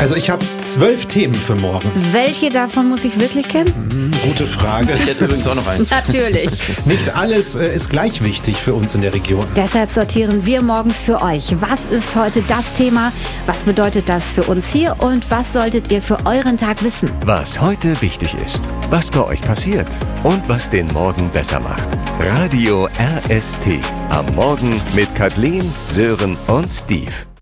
Also ich habe 12 Themen für morgen. Welche davon muss ich wirklich kennen? Gute Frage. Ich hätte übrigens auch noch eins. Natürlich. Nicht alles ist gleich wichtig für uns in der Region. Deshalb sortieren wir morgens für euch. Was ist heute das Thema? Was bedeutet das für uns hier? Und was solltet ihr für euren Tag wissen? Was heute wichtig ist, was bei euch passiert und was den Morgen besser macht. Radio RST. Am Morgen mit Kathleen, Sören und Steve.